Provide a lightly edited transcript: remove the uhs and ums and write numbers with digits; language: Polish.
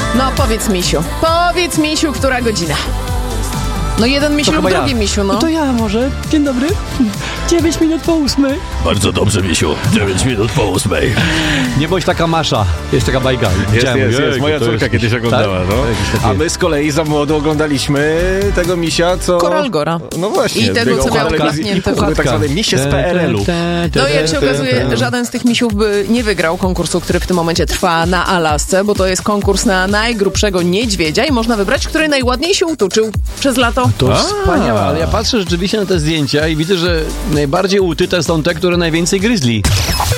No powiedz misiu, która godzina? No jeden misiu lub drugi misiu, no. To ja może. Dzień dobry. 9 minut po 8. Bardzo dobrze, misiu. 9 minut po 8. Nie bądź taka Masza. Jest taka bajka. Jest. Moja córka kiedyś oglądała, tak? No. A my z kolei za młodu oglądaliśmy tego misia, co... Koralgora. No właśnie. I tego, co miał klapnięte. Tak zwane misie z PRL-u. No i jak się okazuje, żaden z tych misiów by nie wygrał konkursu, który w tym momencie trwa na Alasce, bo to jest konkurs na najgrubszego niedźwiedzia i można wybrać, który najładniej się utuczył przez lato. To wspaniałe, ale ja patrzę rzeczywiście na te zdjęcia i widzę, że najbardziej utyte są te, które najwięcej gryzli.